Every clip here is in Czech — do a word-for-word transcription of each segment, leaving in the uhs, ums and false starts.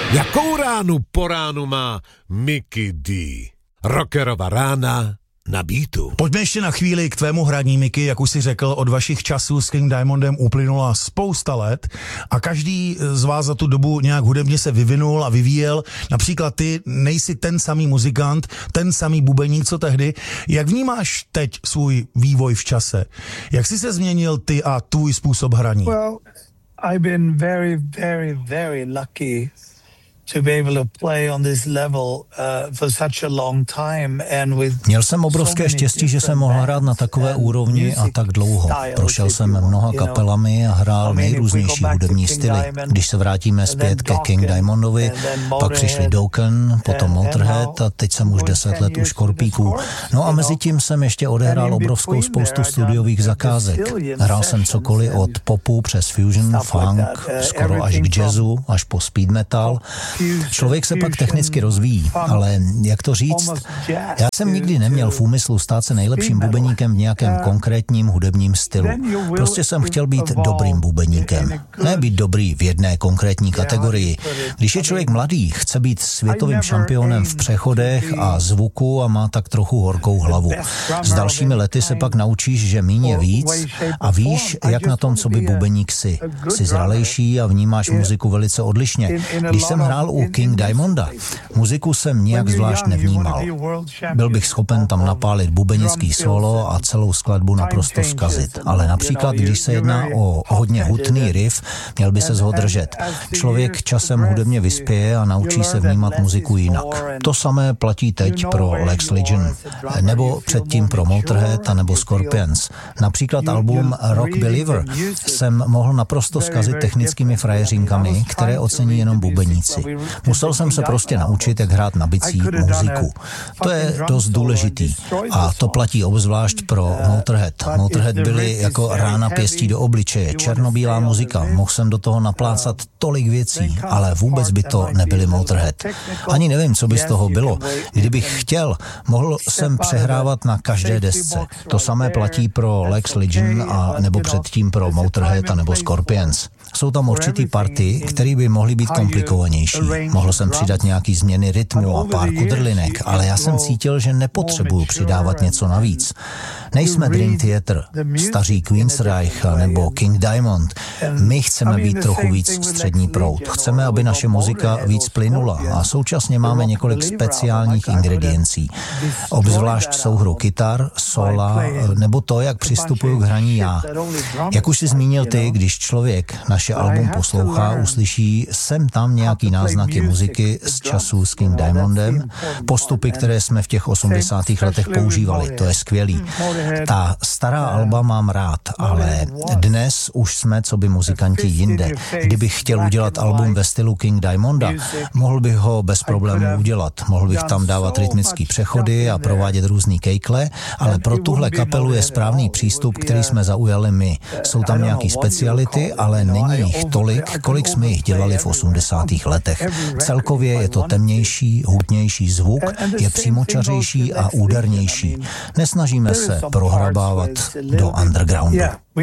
Jakou ránu po ránu má Mickey D? Rockerova rána na beatu. Pojďme ještě na chvíli k tvému hraní, Mickey. Jak už jsi řekl, od vašich časů s King Diamondem uplynula spousta let a každý z vás za tu dobu nějak hudebně se vyvinul a vyvíjel. Například ty nejsi ten samý muzikant, ten samý bubeník, co tehdy. Jak vnímáš teď svůj vývoj v čase? Jak jsi se změnil ty a tvůj způsob hraní? Well, I've been very, very, very lucky to be able to play on this level uh, for such a long time and with. Měl jsem obrovské štěstí, že jsem mohl hrát na takové úrovni a tak dlouho. Prošel jsem mnoha kapelami a hrál nejrůznější hudební styly. Když se vrátíme zpět ke King Diamondovi, pak přišli Dokken, potom Motorhead a teď jsem už deset let u Škorpíků. No a mezi tím jsem ještě odehrál obrovskou spoustu studiových zakázek. Hrál jsem cokoliv od popu přes fusion, funk, skoro až k jazzu, až po speed metal. Člověk se pak technicky rozvíjí, ale jak to říct? Já jsem nikdy neměl v úmyslu stát se nejlepším bubeníkem v nějakém konkrétním hudebním stylu. Prostě jsem chtěl být dobrým bubeníkem. Ne být dobrý v jedné konkrétní kategorii. Když je člověk mladý, chce být světovým šampionem v přechodech a zvuku a má tak trochu horkou hlavu. S dalšími lety se pak naučíš, že míň je víc a víš, jak na tom, co by bubeník si. Jsi zralejší a vnímáš muziku velice odlišně. Když jsem hrál u King Diamonda, muziku jsem nijak zvlášť nevnímal. Byl bych schopen tam napálit bubenický solo a celou skladbu naprosto zkazit. Ale například, když se jedná o hodně hutný riff, měl by se ho držet. Člověk časem hudebně vyspěje a naučí se vnímat muziku jinak. To samé platí teď pro Lex Legion, nebo předtím pro Motorhead a nebo Scorpions. Například album Rock Believer jsem mohl naprosto zkazit technickými frajeřinkami, které ocení jenom bubeníci. Musel jsem se prostě naučit, jak hrát na bicí muziku. To je dost důležitý a to platí obzvlášť pro Motorhead. Motorhead byli jako rána pěstí do obličeje, černobílá muzika, mohl jsem do toho naplácat tolik věcí, ale vůbec by to nebyli Motorhead. Ani nevím, co by z toho bylo. Kdybych chtěl, mohl jsem přehrávat na každé desce. To samé platí pro Lex Legion a nebo předtím pro Motorhead a nebo Scorpions. Jsou tam určitý party, které by mohly být komplikovanější. Mohl jsem přidat nějaký změny rytmu a pár kudrlinek, ale já jsem cítil, že nepotřebuju přidávat něco navíc. Nejsme Dream Theater, staří Queensryche nebo King Diamond. My chceme být trochu víc střední proud. Chceme, aby naše muzika víc plynula a současně máme několik speciálních ingrediencí. Obzvlášť souhru kytar, sola nebo to, jak přistupuju k hraní já. Jak už jsi zmínil ty, když člověk naše album poslouchá, uslyší sem tam nějaký náznaky muziky z času s King Diamondem, postupy, které jsme v těch osmdesátých letech používali. To je skvělý. Ta stará alba mám rád, ale dnes už jsme co by muzikanti jinde. Kdybych chtěl udělat album ve stylu King Diamonda, mohl bych ho bez problémů udělat. Mohl bych tam dávat rytmický přechody a provádět různý kejkle, ale pro tuhle kapelu je správný přístup, který jsme zaujali my. Jsou tam nějaký speciality, ale není jich tolik, kolik jsme jich dělali v osmdesátých letech. Celkově je to temnější, hutnější zvuk, je přímočařejší a údernější. Nesnažíme se prohrabávat do undergroundu.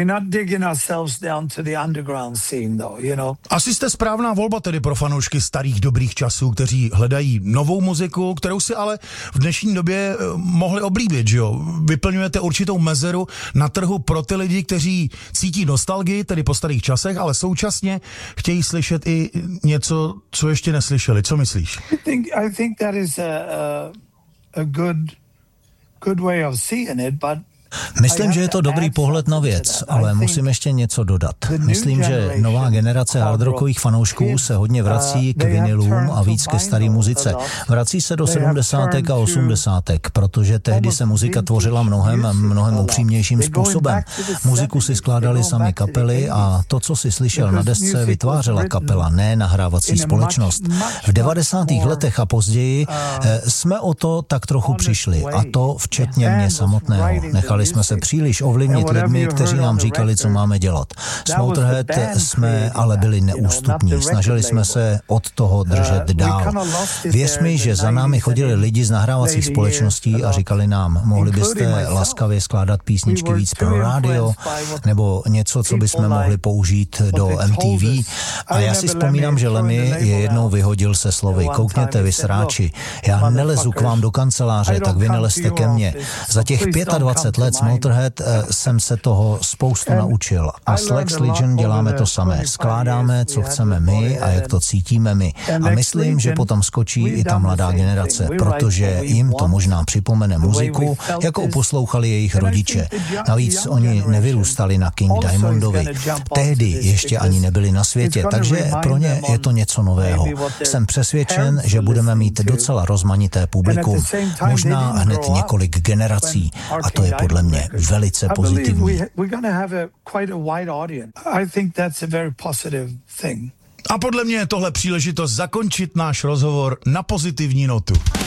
Asi jste správná volba tedy pro fanoušky starých dobrých časů, kteří hledají novou muziku, kterou si ale v dnešní době mohli oblíbit, že jo? Vyplňujete určitou mezeru na trhu pro ty lidi, kteří cítí nostalgii, tedy po starých časech, ale současně chtějí slyšet i něco, co ještě neslyšeli. Co myslíš? I think, I think that is a, a, a good, good way of seeing it, but Myslím, že je to dobrý pohled na věc, ale musím ještě něco dodat. Myslím, že nová generace hardrockových fanoušků se hodně vrací k vinilům a víc ke staré muzice. Vrací se do sedmdesátek a osmdesátek, protože tehdy se muzika tvořila mnohem, mnohem upřímnějším způsobem. Muziku si skládali sami kapely a to, co si slyšel na desce, vytvářela kapela, ne nahrávací společnost. V devadesátých letech a později jsme o to tak trochu přišli, a to včetně mě samotného. Nechal Nechali jsme se příliš ovlivnit lidmi, kteří nám říkali, co máme dělat. S Motorhead jsme ale byli neústupní. Snažili jsme se od toho držet dál. Věř mi, že za námi chodili lidi z nahrávacích společností a říkali nám, mohli byste laskavě skládat písničky víc pro rádio, nebo něco, co bychom mohli použít do M T V. A já si vzpomínám, že Lemmy je jednou vyhodil se slovy, koukněte vy sráči, já nelezu k vám do kanceláře, tak vy nelezte ke mně. Za těch dvacet pět let s Motorhead jsem se toho spoustu naučil. A s Lex Legion děláme to samé. Skládáme, co chceme my a jak to cítíme my. A myslím, že potom skočí i ta mladá generace, protože jim to možná připomene muziku, jakou poslouchali jejich rodiče. Navíc oni nevyrůstali na King Diamondovi. Tehdy ještě ani nebyli na světě, takže pro ně je to něco nového. Jsem přesvědčen, že budeme mít docela rozmanité publikum, možná hned několik generací, a to je podle mě velice pozitivní. A podle mě je tohle příležitost zakončit náš rozhovor na pozitivní notu.